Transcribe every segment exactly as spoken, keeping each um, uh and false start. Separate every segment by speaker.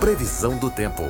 Speaker 1: Previsão do tempo.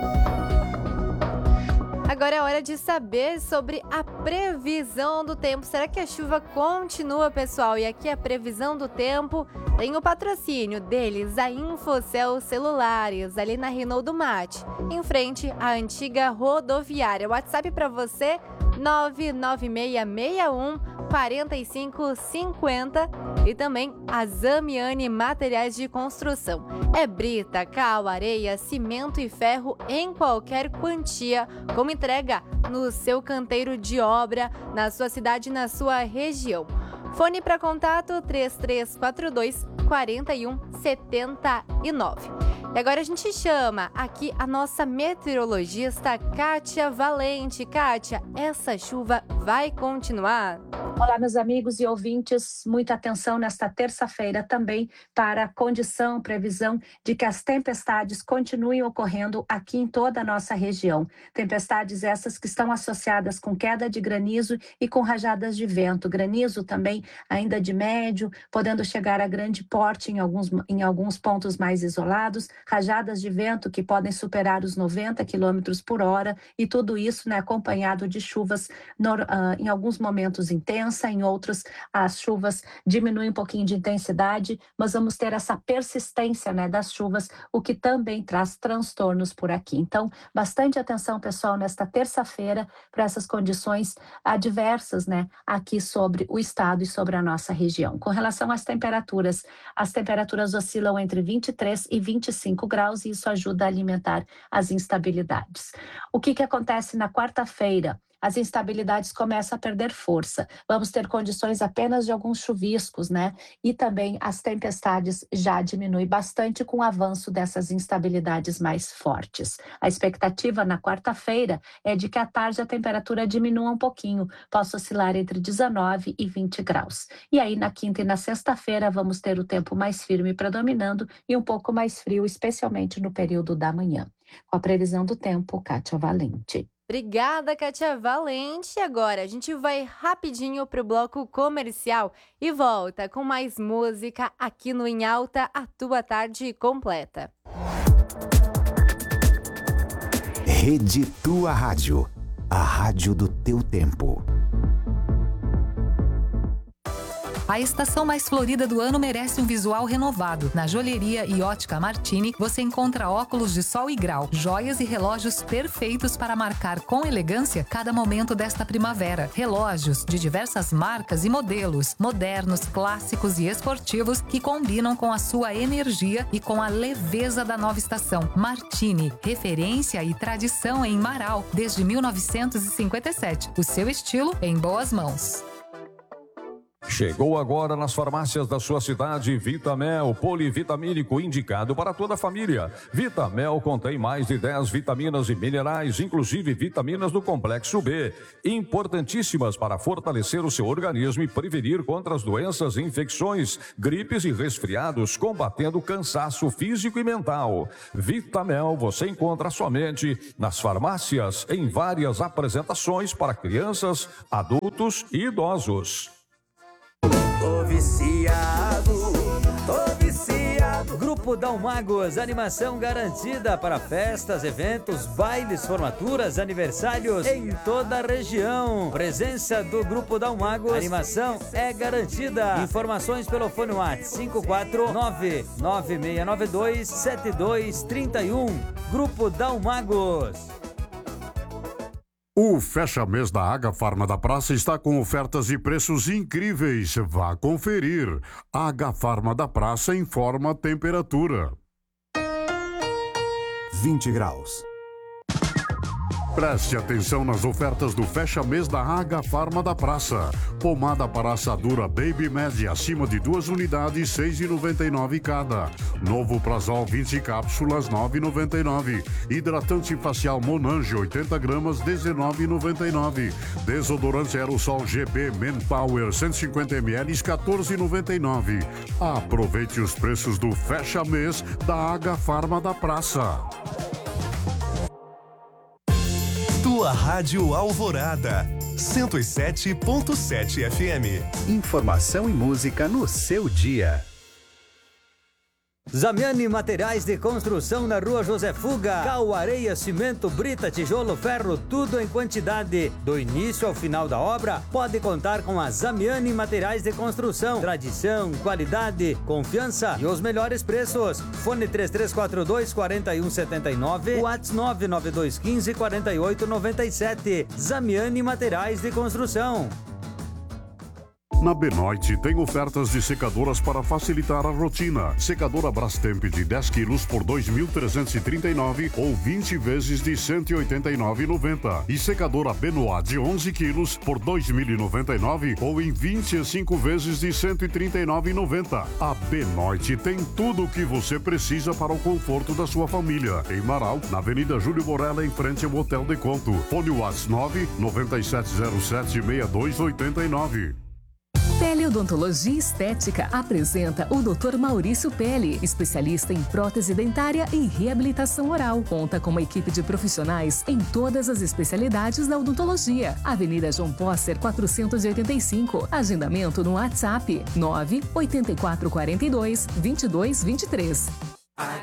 Speaker 2: Agora é hora de saber sobre a previsão do tempo. Será que a chuva continua, pessoal? E aqui a previsão do tempo tem o patrocínio deles, a Infocel Celulares, ali na Renault do Mate, em frente à antiga rodoviária. WhatsApp para você, nove nove seis seis um quatro cinco cinco zero, e também a Zamiani Materiais de Construção. É brita, cal, areia, cimento e ferro em qualquer quantia, como entrega no seu canteiro de obra, na sua cidade e na sua região. Fone para contato três três quatro dois quatro um sete nove. E agora a gente chama aqui a nossa meteorologista Kátia Valente. Kátia, essa chuva vai continuar?
Speaker 3: Olá, meus amigos e ouvintes, muita atenção nesta terça-feira também para a condição, previsão de que as tempestades continuem ocorrendo aqui em toda a nossa região. Tempestades essas que estão associadas com queda de granizo e com rajadas de vento. Granizo também ainda de médio, podendo chegar a grande porte em alguns, em alguns pontos mais isolados, rajadas de vento que podem superar os noventa quilômetros por hora, e tudo isso, né, acompanhado de chuvas no, uh, em alguns momentos intensas. Em outros, as chuvas diminuem um pouquinho de intensidade, mas vamos ter essa persistência, né, das chuvas, o que também traz transtornos por aqui. Então, bastante atenção, pessoal, nesta terça-feira para essas condições adversas, né, aqui sobre o estado e sobre a nossa região. Com relação às temperaturas, as temperaturas oscilam entre vinte e três e vinte e cinco graus, e isso ajuda a alimentar as instabilidades. O que que acontece na quarta-feira? As instabilidades começam a perder força. Vamos ter condições apenas de alguns chuviscos, né? E também as tempestades já diminuem bastante com o avanço dessas instabilidades mais fortes. A expectativa na quarta-feira é de que à tarde a temperatura diminua um pouquinho, possa oscilar entre dezenove e vinte graus. E aí na quinta e na sexta-feira vamos ter o tempo mais firme predominando e um pouco mais frio, especialmente no período da manhã. Com a previsão do tempo, Kátia Valente.
Speaker 2: Obrigada, Kátia Valente. Agora a gente vai rapidinho para o bloco comercial e volta com mais música aqui no Em Alta, a tua tarde completa.
Speaker 1: Rede Tua Rádio, a rádio do teu tempo.
Speaker 4: A estação mais florida do ano merece um visual renovado. Na Joalheria e Ótica Martini, você encontra óculos de sol e grau, joias e relógios perfeitos para marcar com elegância cada momento desta primavera. Relógios de diversas marcas e modelos, modernos, clássicos e esportivos que combinam com a sua energia e com a leveza da nova estação. Martini, referência e tradição em Marau desde mil novecentos e cinquenta e sete. O seu estilo em boas mãos.
Speaker 5: Chegou agora nas farmácias da sua cidade Vitamel, polivitamínico indicado para toda a família. Vitamel contém mais de dez vitaminas e minerais, inclusive vitaminas do complexo B, importantíssimas para fortalecer o seu organismo e prevenir contra as doenças e infecções, gripes e resfriados, combatendo cansaço físico e mental. Vitamel você encontra somente nas farmácias em várias apresentações para crianças, adultos e idosos.
Speaker 6: Tô viciado, tô viciado.
Speaker 7: Grupo Dalmagos, animação garantida para festas, eventos, bailes, formaturas, aniversários em toda a região. Presença do Grupo Dalmagos, animação é garantida. Informações pelo fone WhatsApp cinco quatro nove nove seis nove dois sete dois três um. Grupo Dalmagos.
Speaker 8: O fecha-mês da Agafarma da Praça está com ofertas e preços incríveis. Vá conferir. Agafarma da Praça informa a temperatura.
Speaker 1: vinte graus.
Speaker 8: Preste atenção nas ofertas do fecha-mês da Agafarma da Praça. Pomada para assadura Baby Média acima de duas unidades, seis reais e noventa e nove cada. Novo Prazol vinte cápsulas, nove reais e noventa e nove. Hidratante facial Monange oitenta gramas, dezenove reais e noventa e nove. Desodorante Aerosol G B Manpower cento e cinquenta mililitros, quatorze reais e noventa e nove. Aproveite os preços do fecha-mês da Agafarma da Praça.
Speaker 9: Tua Rádio Alvorada, cento e sete ponto sete F M.
Speaker 1: Informação e música no seu dia.
Speaker 7: Zamiani Materiais de Construção na Rua José Fuga. Cal, areia, cimento, brita, tijolo, ferro, tudo em quantidade. Do início ao final da obra, pode contar com a Zamiani Materiais de Construção. Tradição, qualidade, confiança e os melhores preços. Fone três três quatro dois, quatro um sete nove, WhatsApp nove nove dois um cinco, quatro oito nove sete. Zamiani Materiais de Construção.
Speaker 8: Na Benoit tem ofertas de secadoras para facilitar a rotina. Secadora Brastemp de dez quilos por dois mil trezentos e trinta e nove ou vinte vezes de cento e oitenta e nove reais e noventa centavos. E secadora Benoit de onze quilos por dois mil e noventa e nove ou em vinte e cinco vezes de cento e trinta e nove reais e noventa centavos. A Benoit tem tudo o que você precisa para o conforto da sua família. Em Marau, na Avenida Júlio Borella, em frente ao Hotel de Conto. Fone WhatsApp nove nove sete zero sete seis dois oito nove.
Speaker 10: Teleodontologia Estética apresenta o doutor Maurício Pelle, especialista em prótese dentária e reabilitação oral. Conta com uma equipe de profissionais em todas as especialidades da odontologia. Avenida João Posser, quatrocentos e oitenta e cinco. Agendamento no WhatsApp nove oito quatro quatro dois, dois dois dois três.